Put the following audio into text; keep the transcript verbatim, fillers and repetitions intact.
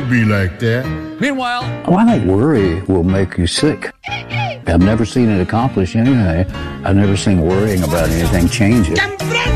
can't be like that. Meanwhile, Oh, I think worry will make you sick. I've never seen it accomplish anything. I've never seen worrying about anything change it.